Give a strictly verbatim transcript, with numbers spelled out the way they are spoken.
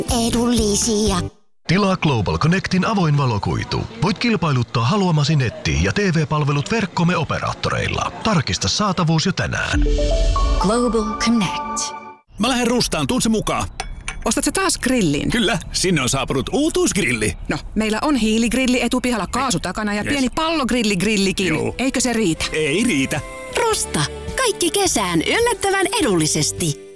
Edullisia. Tilaa Global Connectin avoin valokuitu. Voit kilpailuttaa haluamasi netti- ja T V-palvelut verkkomme operaattoreilla. Tarkista saatavuus jo tänään. Global Connect. Mä lähden Rustaan, tuun se mukaan. Ostat sä taas grillin? Kyllä, sinne on saapunut uutuusgrilli. No, meillä on hiiligrilli etupihalla kaasu takana ja yes. pieni pallogrilligrillikin. Joo. Eikö se riitä? Ei riitä. Rusta. Kaikki kesään yllättävän edullisesti.